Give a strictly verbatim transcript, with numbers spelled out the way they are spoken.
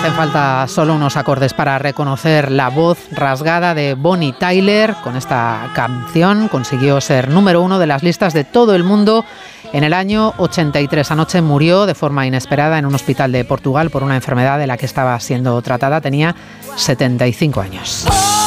hacen falta solo unos acordes para reconocer la voz rasgada de Bonnie Tyler. Con esta canción consiguió ser número uno de las listas de todo el mundo en el año ochenta y tres. Anoche murió de forma inesperada en un hospital de Portugal por una enfermedad de la que estaba siendo tratada. Tenía setenta y cinco años.